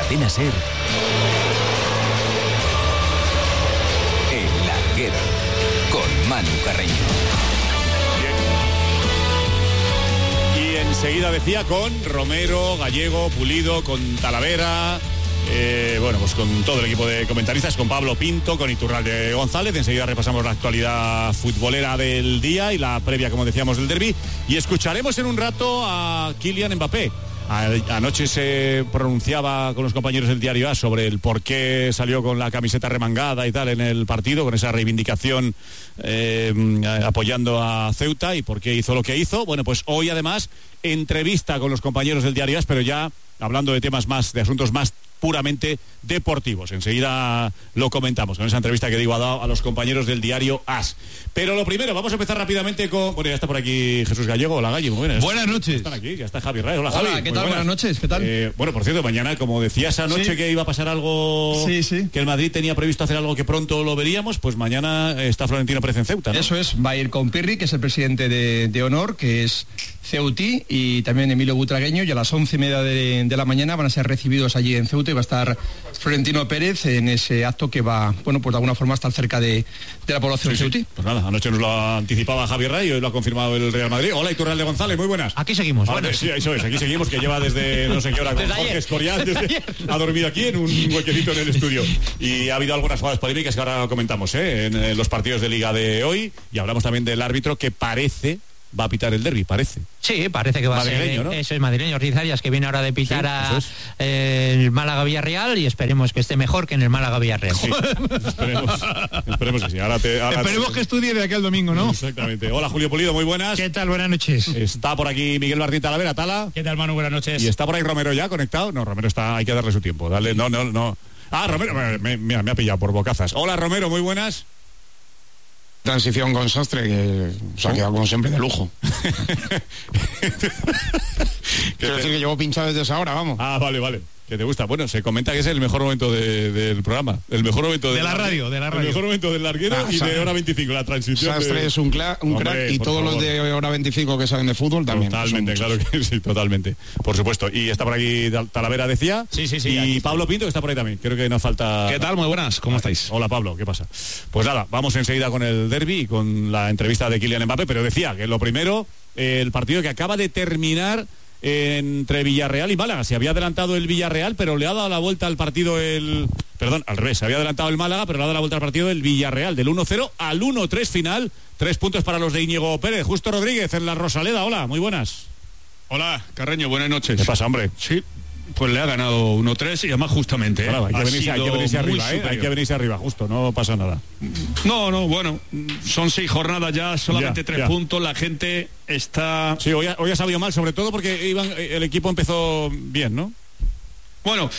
Cadena SER, El Larguero, con Manu Carreño. Bien. Y enseguida decía con Romero, Gallego, Pulido, con Talavera... pues con todo el equipo de comentaristas, con Pablo Pinto, con Iturralde González. Enseguida repasamos la actualidad futbolera del día y la previa, como decíamos, del derbi. Y escucharemos en un rato a Kylian Mbappé. Anoche se pronunciaba con los compañeros del diario AS sobre el por qué salió con la camiseta remangada y tal en el partido, con esa reivindicación apoyando a Ceuta y por qué hizo lo que hizo. Bueno, pues hoy además entrevista con los compañeros del diario AS, pero ya hablando de temas más, de asuntos más puramente deportivos. Enseguida lo comentamos con esa entrevista que digo ha dado a los compañeros del diario AS. Pero lo primero, vamos a empezar rápidamente con... Bueno, ya está por aquí Jesús Gallego. Hola, Gallo, muy buenas. Buenas noches. Están aquí, ya está Javi Ray. Hola, Javi. Hola, ¿qué tal? Buenas noches, ¿qué tal? Bueno, por cierto, mañana, como decías anoche que iba a pasar algo... Sí. Que el Madrid tenía previsto hacer algo que pronto lo veríamos, pues mañana está Florentino Pérez en Ceuta, ¿no? Eso es, va a ir con Pirri, que es el presidente de Honor, que es ceutí, y también Emilio Butragueño, y a las 11:30 de la mañana van a ser recibidos allí en Ceuta y va a estar Florentino Pérez en ese acto que va, pues de alguna forma estar cerca de la población ceutí. Pues nada, anoche nos lo anticipaba Javier Ray y hoy lo ha confirmado el Real Madrid. Hola, Iturralde González, muy buenas. Aquí seguimos. Sí, eso es, aquí seguimos, que lleva desde no sé qué hora con Jorge Escorial, ha dormido aquí en un huequecito en el estudio. Y ha habido algunas jugadas polémicas que ahora comentamos en los partidos de Liga de hoy, y hablamos también del árbitro que parece va a pitar el derbi, parece. Sí, parece que va madrileño, a ser, ¿no? Eso es madrileño, Riz Arias, que viene ahora de pitar el Málaga-Villarreal, y esperemos que esté mejor que en el Málaga-Villarreal. Sí, esperemos que sí. Esperemos que estudie de aquí al domingo, ¿no? Exactamente. Hola, Julio Pulido, muy buenas. ¿Qué tal? Buenas noches. Está por aquí Miguel Martín Talavera, Tala. ¿Qué tal, Manu? Buenas noches. Y está por ahí Romero ya conectado. No, Romero está, hay que darle su tiempo. Dale, no. Ah, Romero, me ha pillado por bocazas. Hola, Romero, muy buenas. Transición con Sastre, que se ha quedado como siempre de lujo. Quiero decir que llevo pinchado desde esa hora, vamos. Ah, vale. Que te gusta. Bueno, se comenta que es el mejor momento del programa. El mejor momento de la radio. El mejor momento del larguero y de hora 25, la transición. Sastre es un crack y todos los de hora 25 que saben de fútbol también. Totalmente, claro que sí, totalmente. Por supuesto. Y está por aquí Talavera, decía. Sí. Y Pablo Pinto, que está por ahí también. Creo que nos falta... ¿Qué tal? Muy buenas, ¿cómo estáis? Hola, Pablo, ¿qué pasa? Pues nada, vamos enseguida con el derbi y con la entrevista de Kylian Mbappé, pero decía que lo primero, el partido que acaba de terminar entre Villarreal y Málaga. Se había adelantado el Villarreal, pero le ha dado la vuelta al partido Perdón, al revés. Se había adelantado el Málaga, pero le ha dado la vuelta al partido el Villarreal. Del 1-0 al 1-3 final. 3 puntos para los de Íñigo Pérez. Justo Rodríguez en la Rosaleda. Hola, muy buenas. Hola, Carreño, buenas noches. ¿Qué pasa, hombre? Sí, pues le ha ganado 1-3 y además justamente. Claro, hay que venirse arriba, hay que venirse arriba, justo, no pasa nada. No, bueno, son 6 jornadas ya, solamente 3 puntos, la gente está... Sí, hoy ha sabido mal, sobre todo porque el equipo empezó bien, ¿no? Bueno,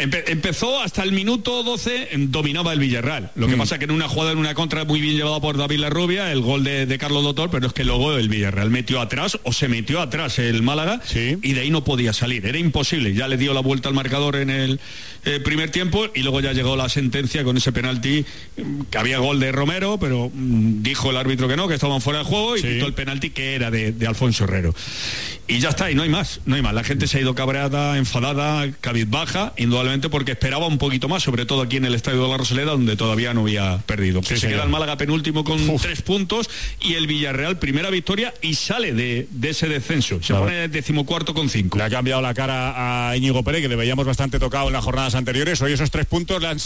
empezó hasta el minuto 12, dominaba el Villarreal. Lo que pasa que en una jugada, en una contra muy bien llevada por David Larrubia, el gol de Carlos Doctor, pero es que luego el Villarreal se metió atrás el Málaga, y de ahí no podía salir. Era imposible. Ya le dio la vuelta al marcador en el primer tiempo y luego ya llegó la sentencia con ese penalti, que había gol de Romero, pero dijo el árbitro que no, que estaban fuera de juego y quitó el penalti que era de Alfonso Herrero. Y ya está, y no hay más. La gente se ha ido cabreada, enfadada, baja, indudablemente, porque esperaba un poquito más, sobre todo aquí en el Estadio de la Rosaleda, donde todavía no había perdido. Se queda el Málaga penúltimo con 3 puntos y el Villarreal primera victoria y sale de ese descenso. Se pone 14º con 5. Le ha cambiado la cara a Íñigo Pérez, que le veíamos bastante tocado en las jornadas anteriores. Hoy esos 3 puntos le han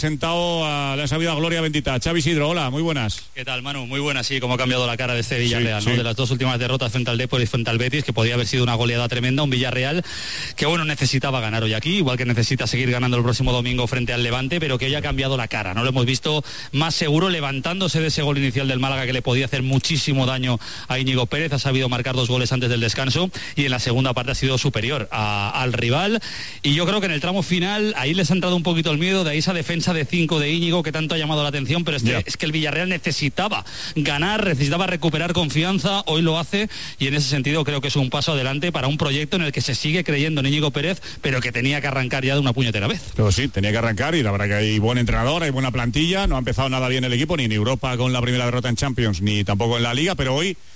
sabido a gloria bendita. Xavi Isidro, hola, muy buenas. ¿Qué tal, Manu? Muy buenas, sí, cómo ha cambiado la cara de este Villarreal, ¿no? De las 2 últimas derrotas frente al Depor y frente al Betis, que podía haber sido una goleada tremenda, un Villarreal que, bueno, necesitaba ganar hoy aquí, igual que necesita seguir ganando el próximo domingo frente al Levante, pero que hoy ha cambiado la cara, ¿no? Lo hemos visto más seguro, levantándose de ese gol inicial del Málaga que le podía hacer muchísimo daño a Íñigo Pérez. Ha sabido marcar 2 goles antes del descanso y en la segunda parte ha sido superior al rival, y yo creo que en el tramo final ahí les ha entrado un poquito el miedo, de ahí esa defensa de 5 de Íñigo que tanto ha llamado la atención, pero es que el Villarreal necesitaba ganar, necesitaba recuperar confianza, hoy lo hace, y en ese sentido creo que es un paso adelante para un proyecto en el que se sigue creyendo en Íñigo Pérez, pero que tenía que arrancar ya de una puñetera vez. Pero sí, tenía que arrancar, y la verdad que hay buen entrenador, hay buena plantilla, no ha empezado nada bien el equipo, ni en Europa con la primera derrota en Champions, ni tampoco en la Liga, pero hoy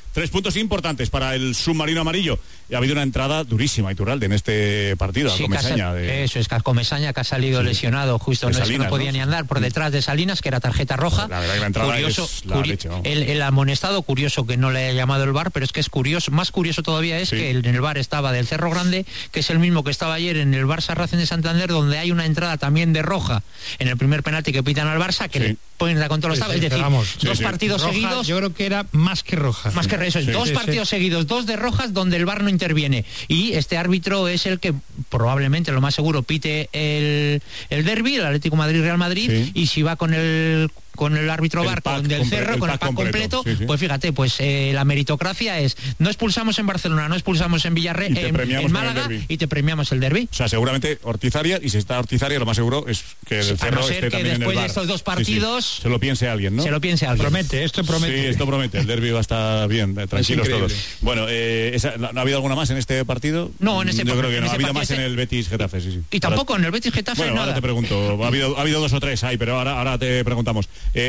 3 puntos importantes para el submarino amarillo. Y ha habido una entrada durísima, Iturralde, en este partido. Sí, Comesaña eso es, Comesaña, que ha salido lesionado justo, no podía ni andar por detrás de Salinas, que era tarjeta roja. La verdad que la entrada curioso, es la leche, ¿no? El amonestado, curioso que no le haya llamado el VAR, pero es que es curioso, más curioso todavía es que en el VAR estaba del Cerro Grande, que es el mismo que estaba ayer en el Barça Racing de Santander, donde hay una entrada también de roja en el primer penalti que pitan al Barça, que le ponen la contra los tablas, es decir, dos partidos roja, seguidos. Yo creo que era más que roja. Más que eso, dos partidos seguidos, 2 de rojas donde el VAR no interviene. Y este árbitro es el que probablemente, lo más seguro, pite el derbi, el Atlético Madrid-Real Madrid, y si va con el árbitro VAR del Cerro, con el pack completo, pues fíjate, la meritocracia es: no expulsamos en Barcelona, no expulsamos en Villarreal, en Málaga, y te premiamos el derbi. O sea, seguramente Ortiz Arias, y si está Ortiz Arias, lo más seguro es que el Cerro esté también en el VAR. Después de estos 2 partidos se lo piense alguien, ¿no? Se lo piense alguien. Esto promete. Sí, esto promete. El derbi va a estar bien, tranquilos todos. Bueno, ¿no ha habido alguna más en este partido? No, en ese yo creo que no. Ha habido más en el Betis-Getafe, sí. Y tampoco en el Betis-Getafe nada. Ahora te pregunto. Ha habido 2 o 3 ahí, pero ahora te preguntamos.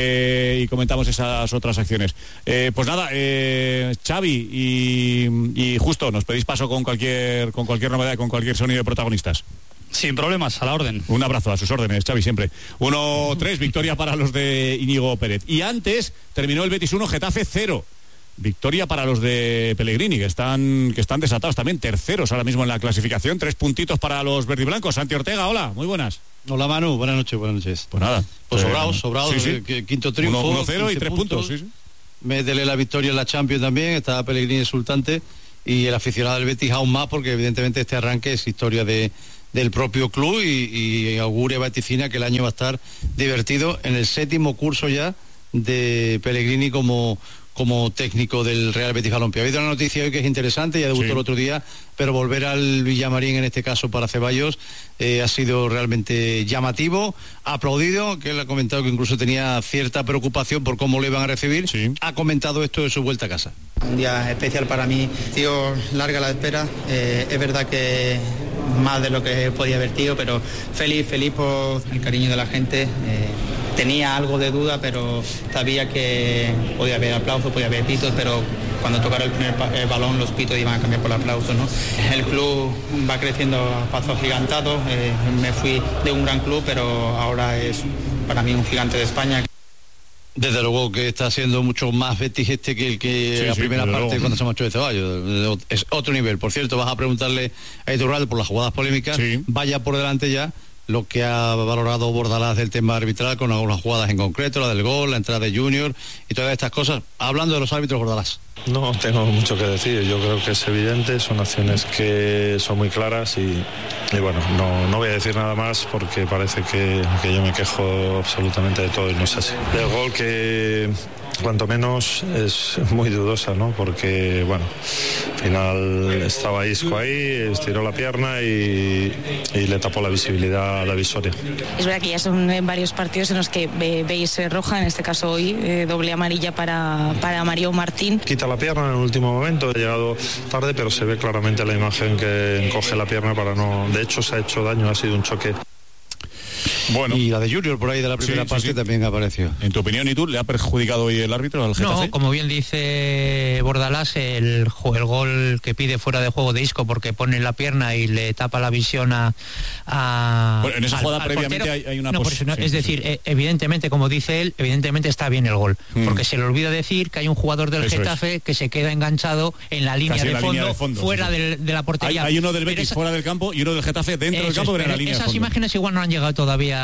Y comentamos esas otras acciones. Pues nada, Xavi y Justo, nos pedís paso con cualquier novedad, con cualquier sonido de protagonistas. Sin problemas, a la orden. Un abrazo, a sus órdenes, Xavi, siempre. 1-3, victoria para los de Íñigo Pérez. Y antes terminó el Betis 1, Getafe 0. Victoria para los de Pellegrini, que están desatados también, terceros ahora mismo en la clasificación. 3 puntitos para los verdiblancos. Santi Ortega, hola, muy buenas. Hola Manu, buenas noches. Pues nada. Pues sobrados, sí. Quinto triunfo. 1-0 y 3 puntos. Sí. Métele la victoria en la Champions también, está Pellegrini exultante, y el aficionado del Betis aún más, porque evidentemente este arranque es historia del propio club y augure, vaticina que el año va a estar divertido en el 7º curso ya de Pellegrini como técnico del Real Betis Balompié. Ha habido una noticia hoy que es interesante, ya debutó el otro día, pero volver al Villamarín en este caso para Ceballos ha sido realmente llamativo, aplaudido, que él ha comentado que incluso tenía cierta preocupación por cómo lo iban a recibir. Ha comentado esto de su vuelta a casa. Un día especial para mí, tío, larga la espera, es verdad que más de lo que podía haber, tío, pero feliz por el cariño de la gente. Tenía algo de duda, pero sabía que podía haber aplausos, podía haber pitos, pero cuando tocara el primer balón los pitos iban a cambiar por aplausos, ¿no? El club va creciendo a pasos gigantados, me fui de un gran club, pero ahora es para mí un gigante de España. Desde luego que está siendo mucho más Betis que la primera parte cuando se marchó de Ceballos. Es otro nivel. Por cierto, vas a preguntarle a Iturralde por las jugadas polémicas. Vaya por delante ya lo que ha valorado Bordalás del tema arbitral, con algunas jugadas en concreto, la del gol, la entrada de Junior y todas estas cosas. Hablando de los árbitros, Bordalás. No tengo mucho que decir, yo creo que es evidente, son acciones que son muy claras y bueno, no voy a decir nada más porque parece que yo me quejo absolutamente de todo y no es así. El gol que cuanto menos es muy dudosa, ¿no? Porque bueno, al final estaba Isco ahí, estiró la pierna y le tapó la visibilidad a la visoria. Es verdad que ya son varios partidos en los que veis roja, en este caso hoy doble amarilla para Mario Martín. Quita la pierna en el último momento, ha llegado tarde, pero se ve claramente la imagen que encoge la pierna para no... De hecho se ha hecho daño, ha sido un choque. Bueno. Y la de Junior por ahí de la primera parte también apareció. En tu opinión, ¿y tú le ha perjudicado hoy el árbitro al Getafe? No, como bien dice Bordalás, el gol que pide fuera de juego de Isco porque pone la pierna y le tapa la visión bueno, en esa jugada previamente hay una posición. Es decir, evidentemente, como dice él, evidentemente está bien el gol, porque se le olvida decir que hay un jugador del Getafe que se queda enganchado en la línea, de fondo, fuera de la portería. Hay uno del Betis fuera del campo y uno del Getafe dentro del campo, pero en la línea de fondo. Esas imágenes igual no han llegado todavía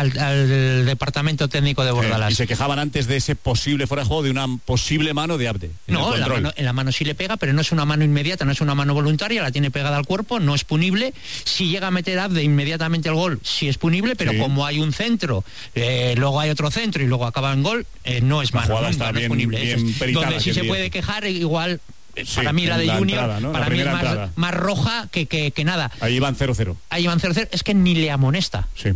al departamento técnico de Bordalás. Y se quejaban antes de ese posible fuera de juego de una posible mano de Abde. No, en la mano sí le pega, pero no es una mano inmediata, no es una mano voluntaria, la tiene pegada al cuerpo, no es punible. Si llega a meter Abde inmediatamente el gol, sí es punible, pero como hay un centro, luego hay otro centro y luego acaba en gol, no es mano, no es punible. Bien peritada, donde sí se puede quejar, igual... para mí la de Junior, entrada, ¿no? Para mí más roja que nada. Ahí van 0-0. Es que ni le amonesta. Sí.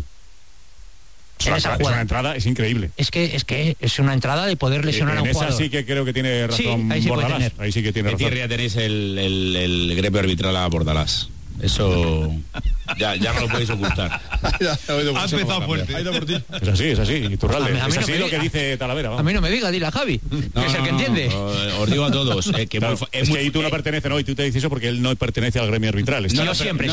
Es una entrada, es increíble. Es que es una entrada de poder lesionar a un jugador. Esa sí que creo que tiene razón Bordalás. Ahí sí que tiene razón. Ya tenéis el gremio arbitral a Bordalás. Eso ya no lo podéis ocultar. Ha empezado fuerte. Es así, Iturralde. A mí Es no así me lo diga. que dice Talavera. A mí no me diga, dile a Javi, que es el que entiende. Os digo a todos que Claro, es que ahí tú no perteneces, ¿no? Y tú te dices eso porque él no pertenece al gremio arbitral. Yo siempre.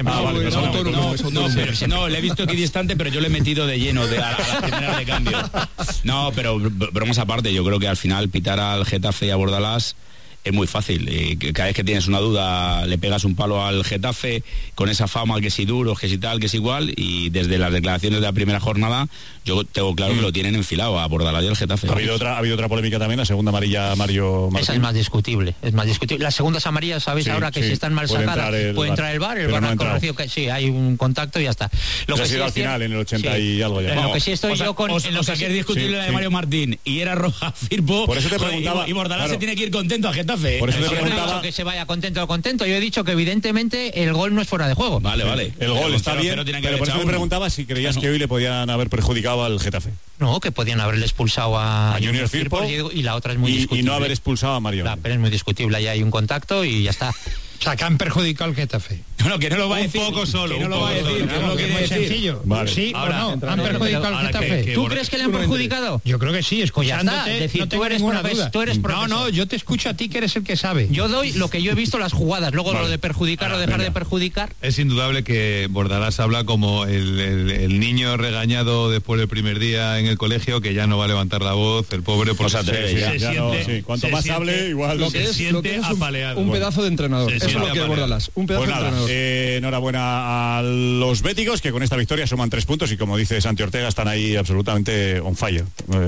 No, le he visto equidistante, pero yo le he metido de lleno a las primeras de cambio. No, pero bromas aparte, yo creo que al final pitar al Getafe y a Bordalás es muy fácil. Cada vez que tienes una duda le pegas un palo al Getafe con esa fama que si duros, que si tal, que si igual, y desde las declaraciones de la primera jornada yo tengo claro que lo tienen enfilado a Bordalás y al Getafe. Ha habido otra polémica también, la segunda amarilla Mario Martín. Esa es más discutible. Las segundas amarillas, sabéis ahora que si están mal sacadas puede entrar el VAR, el VAR ha corregido que sí, hay un contacto y ya está. Lo que ha sido al final, en el 80 y algo ya. Lo que sí estoy yo con... O sea, que es discutible la de Mario Martín y era roja Firpo. Por eso te preguntaba. Y Bordalás se tiene que ir contento a Getafe. Por eso te Yo no he dicho que se vaya contento o contento. Yo he dicho que evidentemente el gol no es fuera de juego. Vale. El gol está bien, pero por eso te preguntaba si creías que hoy le podían haber perjudicado al Getafe. No, que podían haberle expulsado a Junior Firpo y la otra es muy discutible. Y no haber expulsado a Mario. Pero es muy discutible, ahí hay un contacto y ya está. O sea, que han perjudicado al Getafe. Bueno, que no lo va a decir. Un poco solo. Que no lo va a decir, que no lo quiere decir. Sencillo. Vale. Sí ahora, o no, han perjudicado al Getafe. ¿Tú crees que le han perjudicado? Yo creo que sí, escuchándote, decir, no tengo ninguna duda. Tú eres profesor. No, yo te escucho a ti, que eres el que sabe. Yo doy lo que yo he visto, las jugadas. Luego lo de perjudicar o dejar de perjudicar. Es indudable que Bordalás habla como el niño regañado después del primer día en el colegio, que ya no va a levantar la voz, el pobre por se atreve. Cuanto más hable, igual lo que es apaleado. Un pedazo de entrenador. Eso es lo que es Bordalás. Un pedazo de entrenador. Enhorabuena a los béticos, que con esta victoria suman 3 puntos y, como dice Santi Ortega, están ahí absolutamente on fire,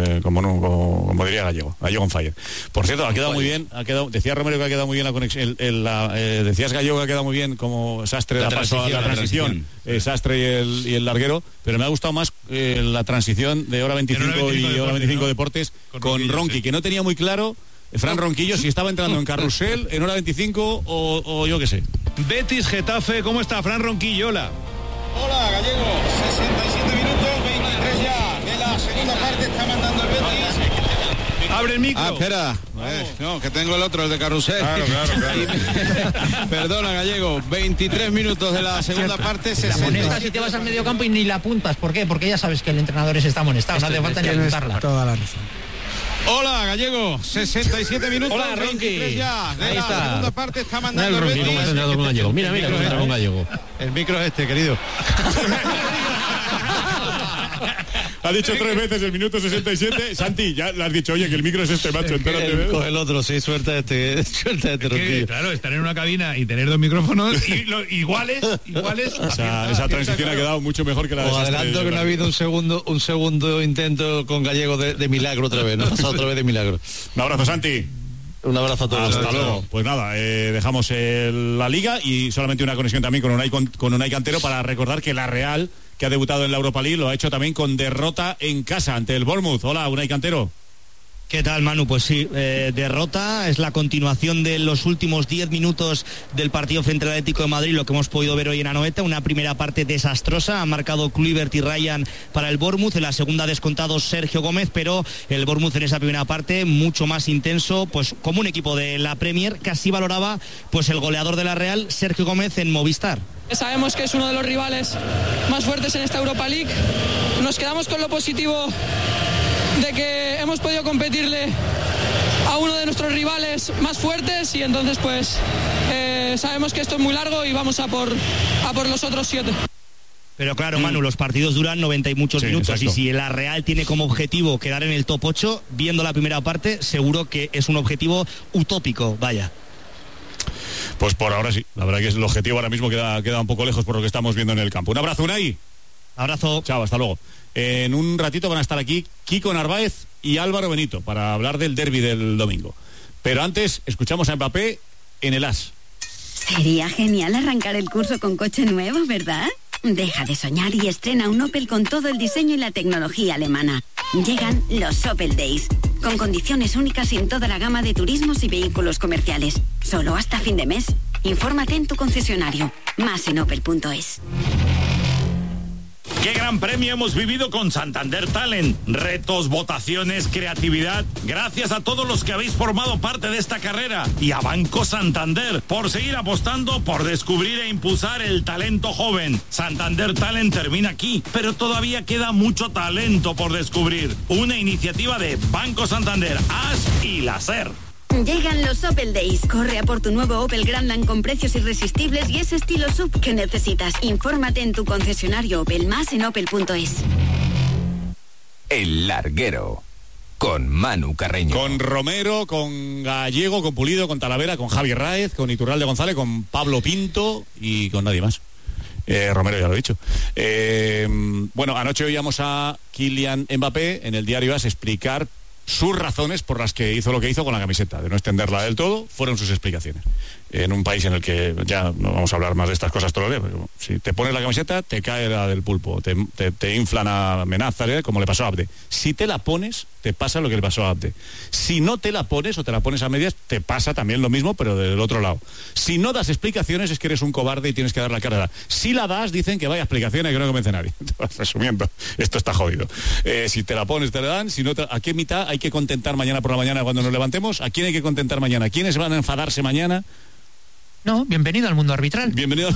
como diría Gallego on fire. Por cierto, ha quedado muy bien, decía Romero que ha quedado muy bien la conexión, decías Gallego que ha quedado muy bien como Sastre la transición, Sastre y el larguero, pero me ha gustado más la transición de Hora 25 y Hora 25 Deportes con Ronqui, que no tenía muy claro Fran Ronquillo si estaba entrando en carrusel en Hora 25 o yo qué sé. Betis Getafe, ¿cómo está Fran Ronquillo? Hola, Gallego, 67 minutos, 23 ya de la segunda parte, está mandando el Betis. Abre el micro. Espera, no, que tengo el otro, el de carrusel. Claro. Perdona, Gallego, 23 minutos de la segunda parte, La 60. amonestas si te vas al medio campo y ni la apuntas. ¿Por qué? Porque ya sabes que el entrenador está amonestado, no hace falta ni apuntarla. Toda la razón. Hola, Gallego, 67 minutos. Hola, Ronqui. Ya de Ahí la está. segunda parte, está mandando el Ronqui, Betis. ¿cómo has entrado con Gallego? Mira, cómo entra con Gallego. El micro es este, querido. Ha dicho 3 veces el minuto 67. Santi, ya le has dicho, oye, que el micro es este, macho. Coge el otro, sí, suelta este Ronquillo. Claro, estar en una cabina y tener 2 micrófonos iguales. Esa transición ha quedado mucho mejor que la de Os Sastre. adelanto que no ha habido un segundo intento con Gallego de milagro otra vez, ¿no? Otra vez de milagro. Un abrazo, Santi. Un abrazo a todos. Hasta luego. Pues nada, dejamos la Liga y solamente una conexión también con Unai Cantero para recordar que la Real, que ha debutado en la Europa League, lo ha hecho también con derrota en casa ante el Bournemouth. Hola, Unai Cantero. ¿Qué tal, Manu? Pues sí, derrota, es la continuación de los últimos 10 minutos del partido frente al Atlético de Madrid, lo que hemos podido ver hoy en Anoeta, una primera parte desastrosa, ha marcado Kluivert y Ryan para el Bournemouth, en la segunda ha descontado Sergio Gómez, pero el Bournemouth en esa primera parte mucho más intenso, pues como un equipo de la Premier, que así valoraba pues el goleador de la Real, Sergio Gómez, en Movistar. Sabemos que es uno de los rivales más fuertes en esta Europa League, nos quedamos con lo positivo de que hemos podido competirle a uno de nuestros rivales más fuertes y entonces pues sabemos que esto es muy largo y vamos a por los otros 7. Pero claro, Manu, los partidos duran 90 y muchos minutos, exacto. Y si la Real tiene como objetivo quedar en el top 8, viendo la primera parte, seguro que es un objetivo utópico, vaya. Pues por ahora sí, la verdad que el objetivo ahora mismo queda un poco lejos por lo que estamos viendo en el campo. Un abrazo, Unai. Abrazo. Chao, hasta luego. En un ratito van a estar aquí Kiko Narváez y Álvaro Benito para hablar del derbi del domingo. Pero antes, escuchamos a Mbappé en el AS. Sería genial arrancar el curso con coche nuevo, ¿verdad? Deja de soñar y estrena un Opel con todo el diseño y la tecnología alemana. Llegan los Opel Days, con condiciones únicas en toda la gama de turismos y vehículos comerciales. Solo hasta fin de mes. Infórmate en tu concesionario. Más en opel.es. ¡Qué gran premio hemos vivido con Santander Talent! Retos, votaciones, creatividad. Gracias a todos los que habéis formado parte de esta carrera y a Banco Santander por seguir apostando por descubrir e impulsar el talento joven. Santander Talent termina aquí, pero todavía queda mucho talento por descubrir. Una iniciativa de Banco Santander, AS y la SER. Llegan los Opel Days. Corre a por tu nuevo Opel Grandland con precios irresistibles y ese estilo SUV que necesitas. Infórmate en tu concesionario Opel, más en opel.es. El Larguero, con Manu Carreño. Con Romero, con Gallego, con Pulido, con Talavera, con Javi Ráez, con Iturralde González, con Pablo Pinto y con nadie más. Romero ya lo he dicho. Bueno, anoche oíamos a Kylian Mbappé en el diario AS explicar sus razones por las que hizo lo que hizo con la camiseta, de no extenderla del todo, fueron sus explicaciones. En un país en el que ya no vamos a hablar más de estas cosas todos los días, pero si te pones la camiseta, te cae la del pulpo, te inflan amenazas, como le pasó a Abde. Si te la pones, te pasa lo que le pasó a Abde. Si no te la pones o te la pones a medias, te pasa también lo mismo, pero del otro lado. Si no das explicaciones, es que eres un cobarde y tienes que dar la cara. Si la das, dicen que vaya explicaciones que no convence a nadie. Resumiendo, esto está jodido. Si te la pones, te la dan. Si no, ¿a qué mitad hay que contentar mañana por la mañana cuando nos levantemos? ¿A quién hay que contentar mañana? ¿Quiénes van a enfadarse mañana? No, bienvenido al mundo arbitral. Bienvenido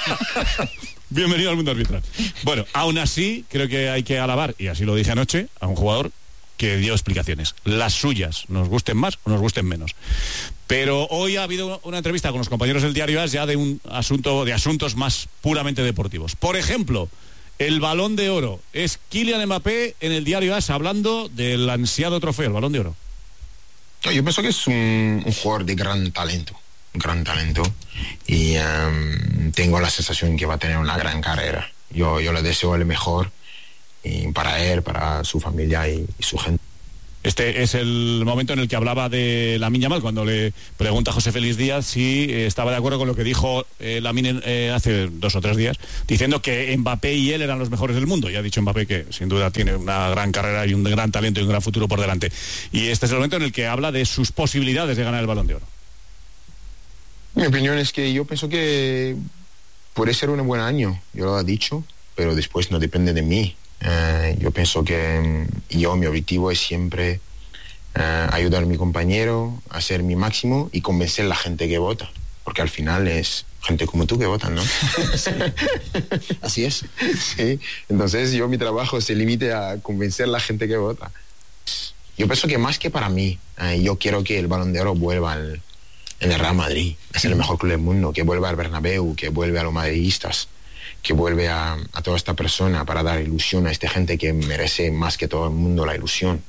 al mundo arbitral. Bueno, aún así, creo que hay que alabar, y así lo dije anoche, a un jugador que dio explicaciones. Las suyas, nos gusten más o nos gusten menos. Pero hoy ha habido una entrevista con los compañeros del diario AS ya de asuntos más puramente deportivos. Por ejemplo, el Balón de Oro. Es Kylian Mbappé en el diario AS hablando del ansiado trofeo, el Balón de Oro. Yo pienso que es un jugador de gran talento y tengo la sensación que va a tener una gran carrera. Yo le deseo el mejor y para él, para su familia y su gente. Este es el momento en el que hablaba de Lamine Yamal, cuando le pregunta a José Félix Díaz si estaba de acuerdo con lo que dijo Lamine hace 2 o 3 días, diciendo que Mbappé y él eran los mejores del mundo. Y ha dicho Mbappé que sin duda tiene una gran carrera y un gran talento y un gran futuro por delante. Y este es el momento en el que habla de sus posibilidades de ganar el Balón de Oro. Mi opinión es que yo pienso que puede ser un buen año, yo lo he dicho, pero después no depende de mí. Yo pienso que mi objetivo es siempre ayudar a mi compañero, hacer mi máximo y convencer a la gente que vota, porque al final es gente como tú que votan, ¿no? Así es. Sí. Entonces mi trabajo se limita a convencer a la gente que vota. Yo pienso que más que para mí, yo quiero que el Balón de Oro vuelva en el Real Madrid, es el mejor club del mundo, que vuelva al Bernabéu, que vuelve a los madridistas, que vuelve a toda esta persona para dar ilusión a esta gente que merece más que todo el mundo la ilusión.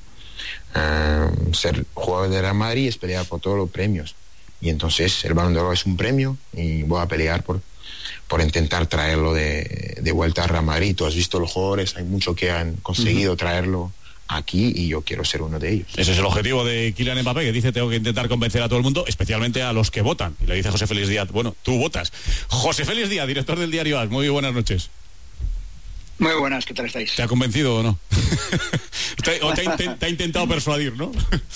Ser jugador de Real Madrid es pelear por todos los premios, y entonces el Balón de Oro es un premio y voy a pelear por intentar traerlo de vuelta a Real Madrid. Tú has visto los jugadores, hay muchos que han conseguido traerlo aquí y yo quiero ser uno de ellos. Ese es el objetivo de Kylian Mbappé, que dice: tengo que intentar convencer a todo el mundo, especialmente a los que votan. Y le dice José Félix Díaz: bueno, tú votas. José Félix Díaz, director del diario AS, muy buenas noches. Muy buenas, ¿qué tal estáis? ¿Te ha convencido o no? Te ha intentado persuadir, ¿no?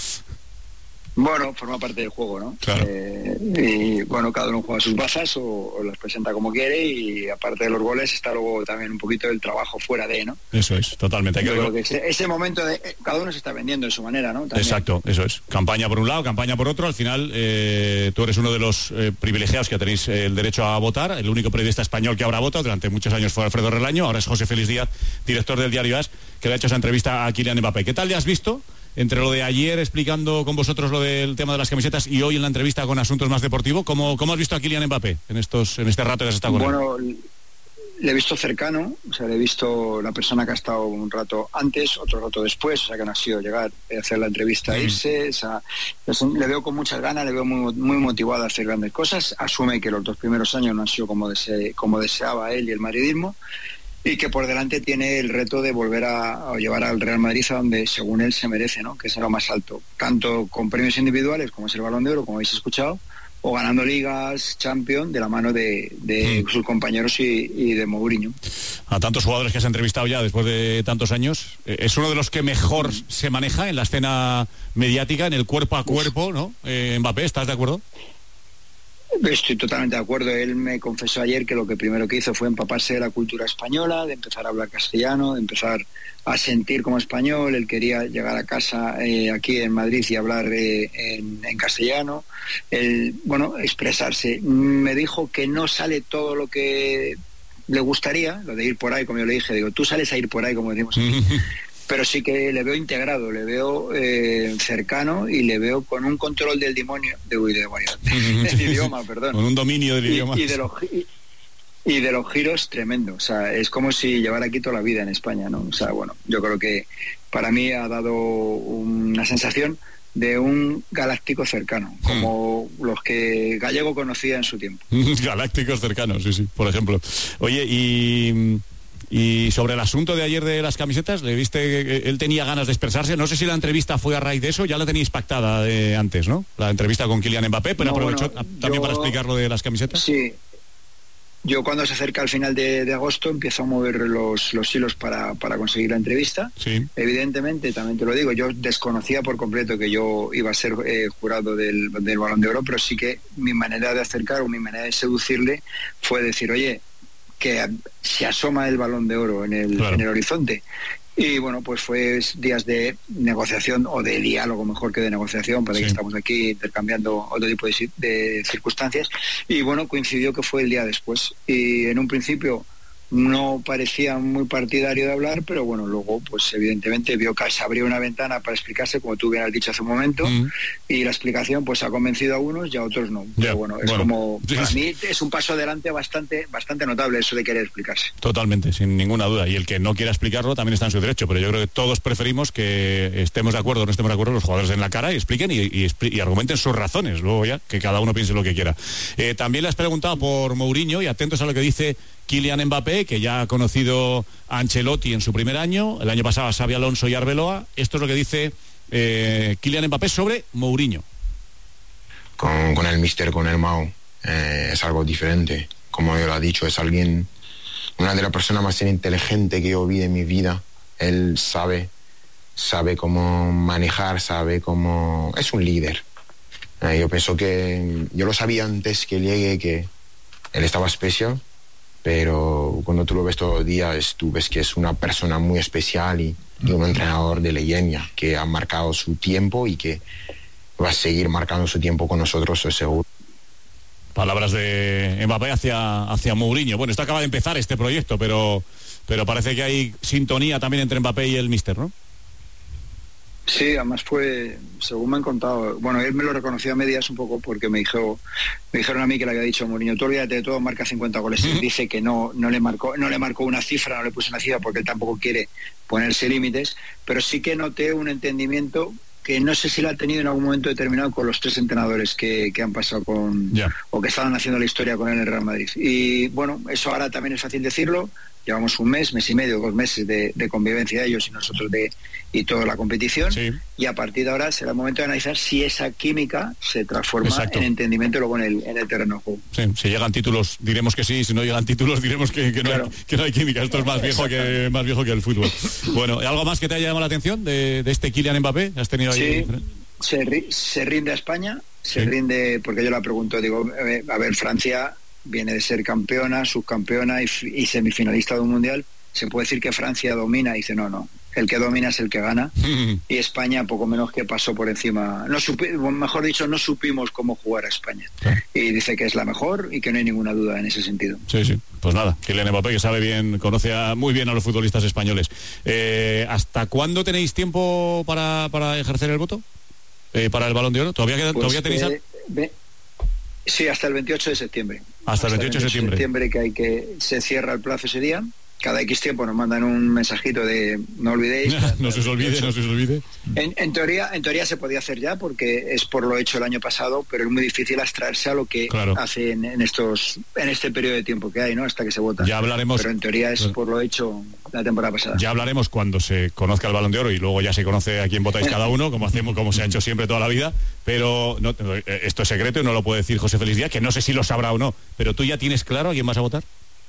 Bueno, forma parte del juego, ¿no? Claro. Y bueno, cada uno juega sus bazas o las presenta como quiere, y aparte de los goles está luego también un poquito del trabajo fuera de, ¿no? Eso es, totalmente. Yo creo que ese momento de cada uno se está vendiendo de su manera, ¿no? También. Exacto, eso es. Campaña por un lado, campaña por otro. Al final, tú eres uno de los privilegiados que tenéis el derecho a votar. El único periodista español que ahora vota, durante muchos años fue Alfredo Relaño, ahora es José Félix Díaz, director del diario AS, que le ha hecho esa entrevista a Kylian Mbappé. ¿Qué tal le has visto? Entre lo de ayer explicando con vosotros lo del tema de las camisetas y hoy en la entrevista con asuntos más deportivos, ¿cómo has visto a Kylian Mbappé en este rato que has estado con él? Bueno, le he visto cercano, o sea, le he visto la persona que ha estado un rato antes, otro rato después, o sea, que no ha sido llegar a hacer la entrevista e irse, o sea, le veo con muchas ganas, le veo muy motivado a hacer grandes cosas, asume que los 2 primeros años no han sido como deseaba él y el madridismo, y que por delante tiene el reto de volver a llevar al Real Madrid a donde según él se merece, ¿no? Que es lo más alto, tanto con premios individuales como es el Balón de Oro, como habéis escuchado, o ganando ligas, Champions, de la mano de sus compañeros y de Mourinho. A tantos jugadores que has entrevistado ya después de tantos años, es uno de los que mejor se maneja en la escena mediática, en el cuerpo a cuerpo, ¿no? Mbappé, ¿estás de acuerdo? Estoy totalmente de acuerdo. Él me confesó ayer que lo que primero que hizo fue empaparse de la cultura española, de empezar a hablar castellano, de empezar a sentir como español. Él quería llegar a casa aquí en Madrid y hablar en castellano. Expresarse. Me dijo que no sale todo lo que le gustaría, lo de ir por ahí, como yo le dije. Digo, tú sales a ir por ahí, como decimos aquí. Pero sí que le veo integrado, le veo cercano y le veo con un control del demonio, del idioma, perdón. Con un dominio del idioma. Y de los giros tremendo. O sea, es como si llevara aquí toda la vida en España, ¿no? O sea, bueno, yo creo que para mí ha dado una sensación de un galáctico cercano, como los que Gallego conocía en su tiempo. Galácticos cercanos, sí, por ejemplo. Oye, y sobre el asunto de ayer de las camisetas, ¿le viste que él tenía ganas de expresarse? No sé si la entrevista fue a raíz de eso, ya la teníais pactada de antes, ¿no? La entrevista con Kylian Mbappé, pero aprovechó también para explicar lo de las camisetas. Sí. Yo cuando se acerca al final de agosto empiezo a mover los hilos para conseguir la entrevista. Sí. Evidentemente, también te lo digo, yo desconocía por completo que yo iba a ser jurado del Balón de Oro, pero sí que mi manera de acercar o mi manera de seducirle fue decir, oye, que se asoma el Balón de Oro en el horizonte. Y bueno, pues fue días de negociación o de diálogo, mejor que de negociación, para que estamos aquí intercambiando otro tipo de circunstancias. Y bueno, coincidió que fue el día después. Y en un principio no parecía muy partidario de hablar, pero bueno, luego pues evidentemente vio que se abrió una ventana para explicarse, como tú bien has dicho hace un momento, y la explicación pues ha convencido a unos y a otros no. Pero bueno, como para mí es un paso adelante bastante notable eso de querer explicarse. Totalmente, sin ninguna duda, y el que no quiera explicarlo también está en su derecho, pero yo creo que todos preferimos que estemos de acuerdo o no estemos de acuerdo los jugadores en la cara y expliquen y argumenten sus razones, luego ya que cada uno piense lo que quiera. También le has preguntado por Mourinho y atentos a lo que dice Kylian Mbappé, que ya ha conocido a Ancelotti en su primer año, el año pasado a Xabi Alonso y Arbeloa. Esto es lo que dice Kylian Mbappé sobre Mourinho. Con el míster, con el Mau, es algo diferente. Como yo lo he dicho, es una de las personas más inteligentes que yo vi en mi vida. Él sabe cómo manejar, sabe cómo... Es un líder. Yo pienso que... Yo lo sabía antes que llegue, que él estaba especial, pero cuando tú lo ves todos los días, tú ves que es una persona muy especial y un entrenador de leyenda que ha marcado su tiempo y que va a seguir marcando su tiempo con nosotros, estoy seguro. Palabras de Mbappé hacia Mourinho. Bueno, esto acaba de empezar este proyecto, pero parece que hay sintonía también entre Mbappé y el míster, ¿no? Sí, además fue, según me han contado, bueno, él me lo reconoció a medias un poco porque me dijeron a mí que le había dicho Mourinho, tú olvídate de todo, marca 50 goles. Él dice que no le marcó una cifra, no le puso una cifra porque él tampoco quiere ponerse límites, pero sí que noté un entendimiento que no sé si lo ha tenido en algún momento determinado con los 3 entrenadores que han pasado o que estaban haciendo la historia con él en el Real Madrid. Y bueno, eso ahora también es fácil decirlo. Llevamos un mes y medio, 2 meses de convivencia de ellos y nosotros y toda la competición. Sí. Y a partir de ahora será el momento de analizar si esa química se transforma en entendimiento luego en el terreno de juego. Sí, si llegan títulos diremos que sí, si no llegan títulos diremos que no hay química. Esto es más viejo que el fútbol. Bueno, ¿algo más que te haya llamado la atención de este Kylian Mbappé? ¿Has tenido ahí? Sí, se rinde a España, rinde porque yo la pregunto, digo, a ver, Francia viene de ser campeona, subcampeona y semifinalista de un mundial. Se puede decir que Francia domina, y dice no, el que domina es el que gana. Y España poco menos que pasó por encima, no supimos cómo jugar a España. Y dice que es la mejor y que no hay ninguna duda en ese sentido. Sí, pues nada, Kylian Mbappé, que sabe bien, conoce muy bien a los futbolistas españoles. ¿Hasta cuándo tenéis tiempo para ejercer el voto? Para el Balón de Oro, ¿todavía tenéis Sí, hasta el 28 de septiembre. Hasta el 28 de septiembre. Que se cierra el plazo ese día. Cada X tiempo nos mandan un mensajito de no olvidéis. no se os olvide. En teoría se podía hacer ya porque es por lo hecho el año pasado, pero es muy difícil abstraerse a lo que hacen en este periodo de tiempo que hay, ¿no? Hasta que se vota. Ya hablaremos. Pero en teoría es por lo hecho la temporada pasada. Ya hablaremos cuando se conozca el Balón de Oro y luego ya se conoce a quién votáis cada uno, como se ha hecho siempre toda la vida. Pero esto es secreto y no lo puede decir José Félix Díaz, que no sé si lo sabrá o no. Pero tú ya tienes claro a quién vas a votar.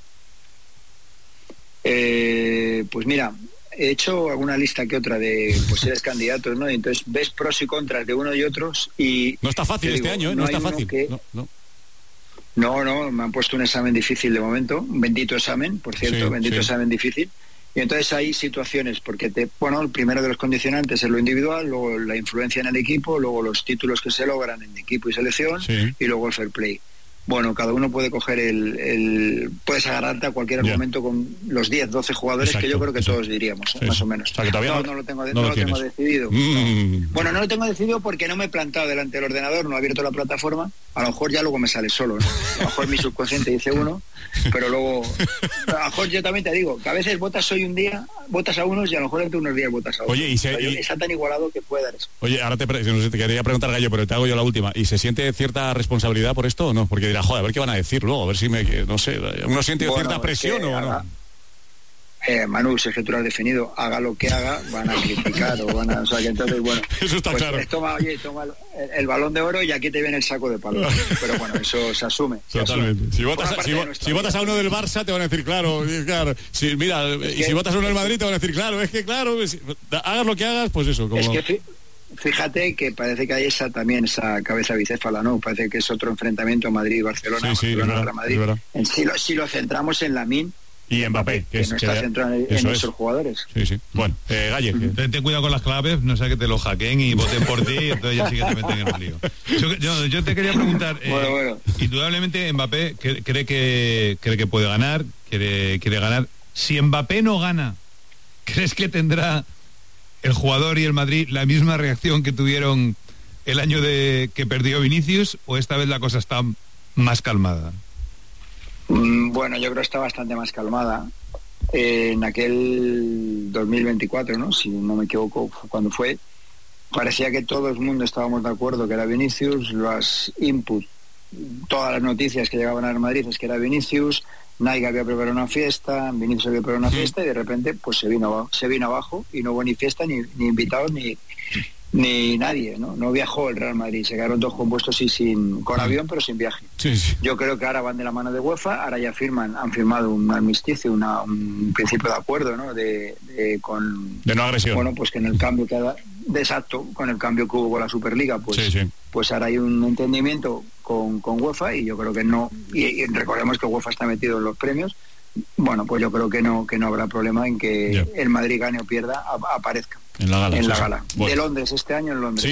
Pues mira, he hecho alguna lista que otra de posibles candidatos, ¿no? Y entonces ves pros y contras de uno y otros y... No está fácil este año, ¿eh? No está fácil. No, me han puesto un examen difícil de momento, un bendito examen, por cierto, examen difícil. Y entonces hay situaciones, porque el primero de los condicionantes es lo individual, luego la influencia en el equipo, luego los títulos que se logran en equipo y selección, y luego el fair play. Bueno, cada uno puede coger puedes agarrarte a cualquier argumento con los 10, 12 jugadores que yo creo que todos diríamos, más o menos. O sea, que todavía no lo tengo decidido. Bueno, no lo tengo decidido porque no me he plantado delante del ordenador, no he abierto la plataforma. A lo mejor ya luego me sale solo, ¿no? A lo mejor mi subconsciente dice uno, pero luego a lo mejor yo también te digo que a veces votas hoy un día, votas a unos y a lo mejor entre unos días votas a otros. Oye, está tan igualado que puede dar eso. Oye, ahora te quería preguntar, Gallo, pero te hago yo la última. ¿Y se siente cierta responsabilidad por esto o no? Porque dirá, joder, a ver qué van a decir luego, a ver si no sé, ¿uno siente cierta presión o no? Manu, si es que tú lo has definido, haga lo que haga, van a criticar o sea que entonces, bueno, eso está claro. Toma el balón de oro y aquí te viene el saco de palo. Pero bueno, eso se asume. Totalmente. Si votas a uno del Barça te van a decir claro. Si votas a uno del Madrid te van a decir claro, hagas lo que hagas, pues eso. Es que fíjate que parece que hay esa cabeza bicéfala, ¿no? Parece que es otro enfrentamiento Madrid-Barcelona, Barcelona-Madrid. Si lo centramos en Lamine y Mbappé, que no está centrado en nuestros jugadores. Sí. Bueno, Galle. Ten cuidado con las claves, no sea que te lo hackeen y voten por ti, y entonces ya sí que te meten en un lío. Yo te quería preguntar, indudablemente Mbappé cree que puede ganar, quiere ganar. Si Mbappé no gana, ¿crees que tendrá el jugador y el Madrid la misma reacción que tuvieron el año que perdió Vinicius, o esta vez la cosa está más calmada? Bueno, yo creo que está bastante más calmada. En aquel 2024, ¿no? Si no me equivoco, cuando fue, parecía que todo el mundo estábamos de acuerdo que era Vinicius, los inputs, todas las noticias que llegaban al Madrid es que era Vinicius, Nike había preparado una fiesta, Vinicius había preparado una fiesta y de repente pues se vino abajo y no hubo ni fiesta, ni invitados, ni nadie, ¿no? viajó el Real Madrid, se quedaron todos compuestos con avión pero sin viaje. Yo creo que ahora van de la mano de UEFA, ahora ya han firmado un armisticio, un principio de acuerdo, ¿no? De no agresión. Bueno, pues que en el cambio con el cambio que hubo con la Superliga, pues ahora hay un entendimiento con UEFA y yo creo que no, y recordemos que UEFA está metido en los premios. Bueno, pues yo creo que no habrá problema en que el Madrid gane o pierda, aparezca en la gala. Bueno. De Londres, este año en Londres.